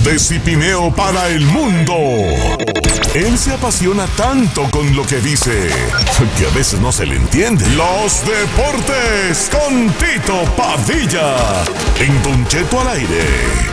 de Cipineo para el mundo. Él se apasiona tanto con lo que dice que a veces no se le entiende. Los deportes con Tito Padilla en Don Cheto al aire.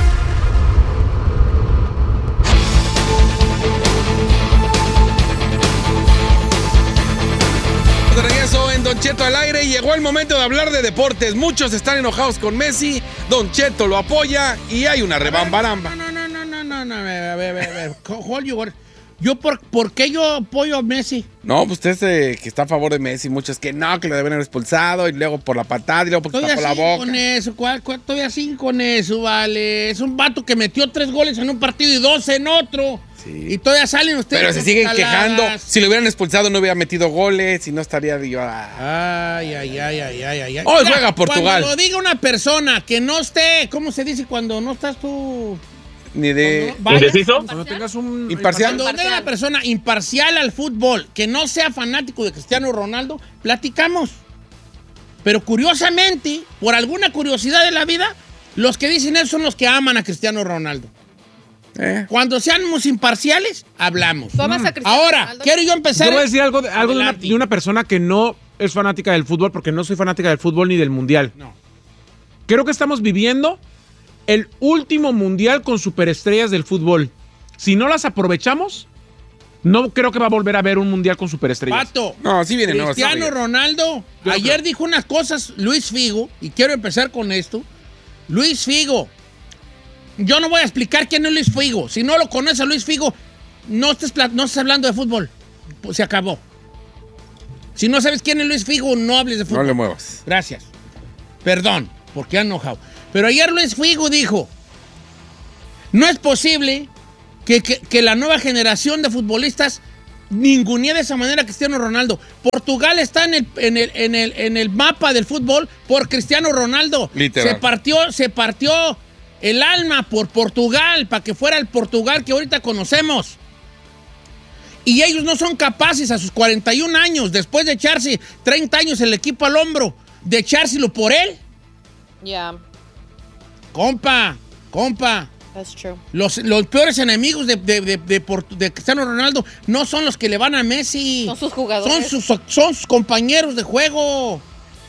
De regreso en Don Cheto al aire, llegó el momento de hablar de deportes. Muchos están enojados con Messi, Don Cheto lo apoya y hay una rebambaramba. No, a ver, hold your... ¿Por qué yo apoyo a Messi? No, pues usted que está a favor de Messi, muchos que no, que lo deben haber expulsado y luego por la patada y luego porque tapó la boca. Con eso, todavía así con eso, vale. Es un vato que metió 3 goles en un partido y 2 en otro. Sí. Y todavía salen ustedes. Pero se siguen quejando. Si lo hubieran expulsado no hubiera metido goles y no estaría yo. Ay. Hoy juega Portugal. Cuando lo diga una persona que no esté, ¿cómo se dice cuando no estás tú? Ni de... ¿Indeciso? Cuando tengas un... Imparcial. Cuando diga una persona imparcial al fútbol, que no sea fanático de Cristiano Ronaldo, platicamos. Pero curiosamente, por alguna curiosidad de la vida, los que dicen eso son los que aman a Cristiano Ronaldo. Cuando seamos imparciales, hablamos. Ahora, Ronaldo? quiero yo empezar. Yo voy a decir algo de una persona que no es fanática del fútbol, porque no soy fanática del fútbol ni del mundial. No. Creo que estamos viviendo el último mundial con superestrellas del fútbol. Si no las aprovechamos, no creo que va a volver a haber un mundial con superestrellas. Pato, No, sí viene. Cristiano Ronaldo, Yo ayer creo. dijo unas cosas, Luis Figo, y quiero empezar con esto. Luis Figo, yo no voy a explicar quién es Luis Figo. Si no lo conoces a Luis Figo, no estés hablando de fútbol. Pues se acabó. Si no sabes quién es Luis Figo, no hables de fútbol. No le muevas. Gracias. Perdón, porque han enojado. Pero ayer Luis Figo dijo, no es posible que la nueva generación de futbolistas ningunee de esa manera a Cristiano Ronaldo. Portugal está en el mapa del fútbol por Cristiano Ronaldo. Literal. Se partió el alma por Portugal para que fuera el Portugal que ahorita conocemos. Y ellos no son capaces a sus 41 años, después de echarse 30 años el equipo al hombro, de echárselo por él. Yeah, Compa. that's true. Los peores enemigos de Cristiano Ronaldo no son los que le van a Messi. Son sus jugadores. Son sus compañeros de juego.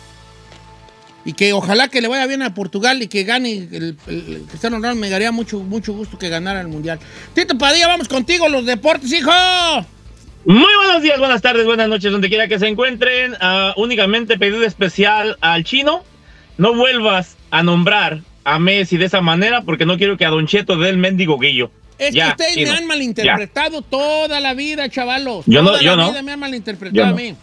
Y que ojalá que le vaya bien a Portugal y que gane el Cristiano Ronaldo. Me daría mucho gusto que ganara el Mundial. Tito Padilla, vamos contigo, los deportes, hijo. Muy buenos días, buenas tardes, buenas noches, donde quiera que se encuentren. Únicamente pedido especial al Chino. No vuelvas a nombrar a Messi de esa manera porque no quiero que a Don Cheto dé el mendigo guillo. Es Ya, que ustedes Chino, me han malinterpretado toda la vida, chavalos. Yo Toda no. la vida me han malinterpretado Yo no. a mí.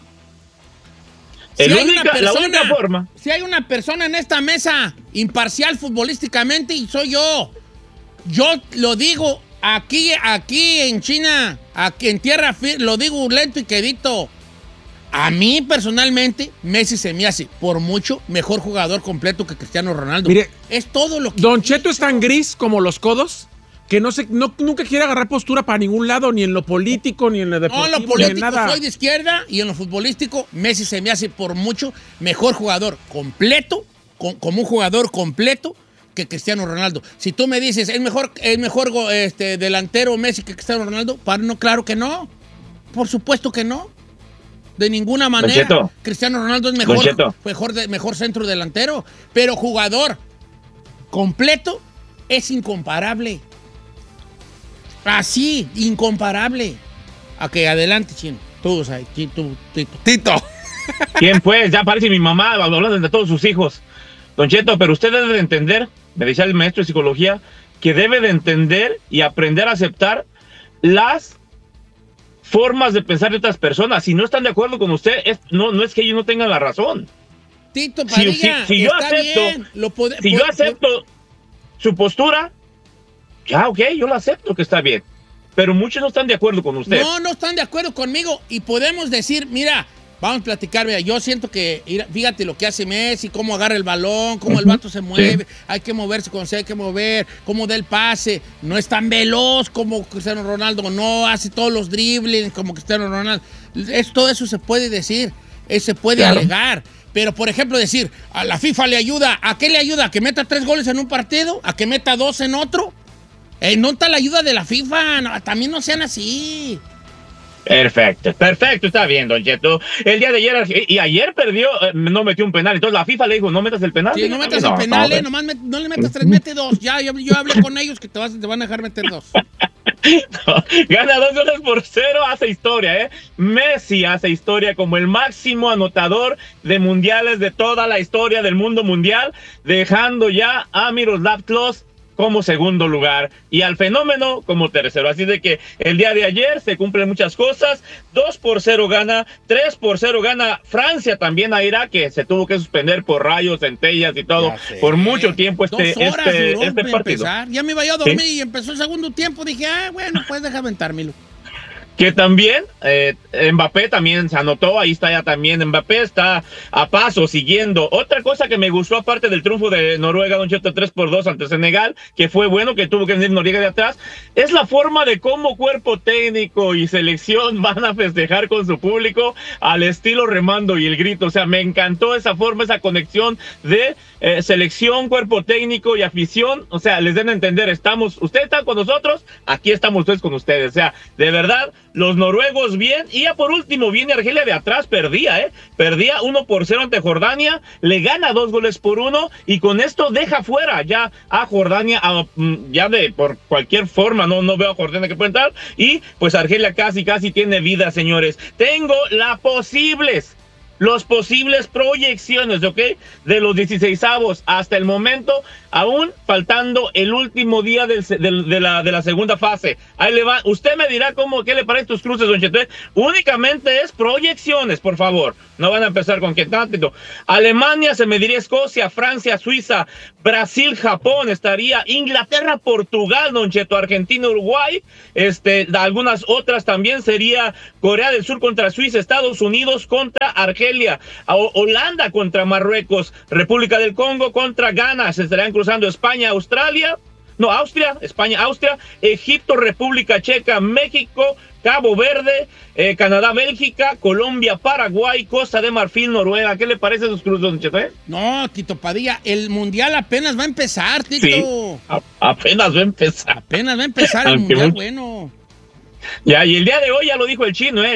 La única forma. Si hay una persona en esta mesa imparcial futbolísticamente, y soy yo. Yo lo digo aquí en China, aquí en tierra firme, lo digo lento y quedito. A mí, personalmente, Messi se me hace, por mucho, mejor jugador completo que Cristiano Ronaldo. Mire, es todo lo que... Don Cheto es tan gris como los codos que nunca quiere agarrar postura para ningún lado, ni en lo político, ni en lo deportivo, No, en lo ni en político nada. soy de izquierda y en lo futbolístico Messi se me hace por mucho mejor jugador completo, como un jugador completo que Cristiano Ronaldo. Si tú me dices, ¿es mejor delantero Messi que Cristiano Ronaldo? No, claro que no. Por supuesto que no. De ninguna manera. Cheto. Cristiano Ronaldo es mejor centro delantero, pero jugador completo es incomparable. Así, incomparable. Ok, adelante, Chino. Tú, Tito. ¿Quién pues? Ya parece mi mamá hablando de todos sus hijos. Don Cheto, pero usted debe de entender, me decía el maestro de psicología, que debe de entender y aprender a aceptar las formas de pensar de otras personas. Si no están de acuerdo con usted, no es que ellos no tengan la razón. Tito Padilla, si yo acepto su postura, ya, ok, yo lo acepto que está bien. Pero muchos no están de acuerdo con usted. No están de acuerdo conmigo. Y podemos decir, mira, vamos a platicar, mira, yo siento que, fíjate lo que hace Messi, cómo agarra el balón, cómo el vato se mueve, sí. Hay que moverse cuando se hay que mover, cómo da el pase, no es tan veloz como Cristiano Ronaldo, no hace todos los dribles como Cristiano Ronaldo. Todo eso se puede decir, se puede alegar. Pero, por ejemplo, decir, a la FIFA le ayuda, ¿a qué le ayuda? ¿A que meta 3 goles en un partido? ¿A que meta 2 en otro? No está la ayuda de la FIFA, no, también no sean así. Perfecto, está bien, Don Cheto. El día de ayer, y ayer perdió, no metió un penal, entonces la FIFA le dijo, ¿no metas el penal? Sí, no metas el penal, nomás no le metas 3, mete 2. Ya, yo hablé con ellos que te van a dejar meter 2. No, gana 2-0, hace historia, ¿eh? Messi hace historia como el máximo anotador de mundiales de toda la historia del mundo mundial, dejando ya a Miroslav Klose como segundo lugar y al Fenómeno como tercero. Así de que el día de ayer se cumplen muchas cosas. 2-0 gana, 3-0 gana Francia también a Irak, que se tuvo que suspender por rayos, centellas y todo por mucho tiempo este partido. Empezar. Ya me iba yo a dormir y empezó el segundo tiempo. Dije, bueno, pues deja aventármelo. Que también Mbappé también se anotó, ahí está ya también Mbappé, está a paso siguiendo. Otra cosa que me gustó aparte del triunfo de Noruega, Don Cheto, 3-2 ante Senegal, que fue bueno, que tuvo que venir Noriega de atrás, es la forma de cómo cuerpo técnico y selección van a festejar con su público al estilo remando y el grito. O sea, me encantó esa forma, esa conexión de selección, cuerpo técnico y afición. O sea, les den a entender, ustedes están con nosotros, aquí estamos ustedes con ustedes. O sea, de verdad, los noruegos bien. Y ya por último viene Argelia de atrás, perdía 1-0 ante Jordania, le gana 2-1 y con esto deja fuera ya a Jordania, por cualquier forma, no veo a Jordania que pueda entrar, y pues Argelia casi tiene vida, señores. Tengo los posibles proyecciones, ¿ok? De los 16avos hasta el momento, aún faltando el último día de la segunda fase. Ahí le va. Usted me dirá qué le parecen tus cruces, Don Cheto. Únicamente es proyecciones, por favor. No van a empezar con qué tanto. Alemania, se me diría Escocia, Francia, Suiza, Brasil, Japón, estaría Inglaterra, Portugal, Don Cheto, Argentina, Uruguay, algunas otras también sería Corea del Sur contra Suiza, Estados Unidos contra Argelia, Holanda contra Marruecos, República del Congo contra Ghana, se estarían cruzando España, Austria, Egipto, República Checa, México, Cabo Verde, Canadá, Bélgica, Colombia, Paraguay, Costa de Marfil, Noruega. ¿Qué le parece sus cruces, Don Cheto? No, Tito Padilla, el mundial apenas va a empezar, Tito. Sí, apenas va a empezar. El mundial, bueno. Ya, y el día de hoy ya lo dijo el chino,